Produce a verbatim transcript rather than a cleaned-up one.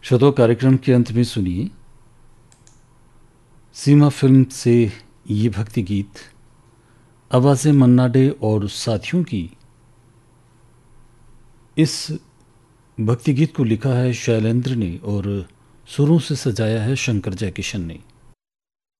श्रोतो कार्यक्रम के अंत में सुनिए सीमा फिल्म से ये भक्ति गीत। आवाज़ें मन्ना डे और साथियों की। इस भक्ति गीत को लिखा है शैलेंद्र ने और सुरों से सजाया है शंकर जयकिशन ने।